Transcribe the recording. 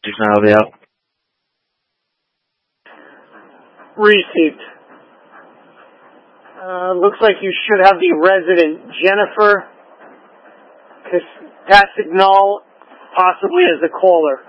out. Received. Looks like you should have the resident Jennifer Cassignol possibly as the caller.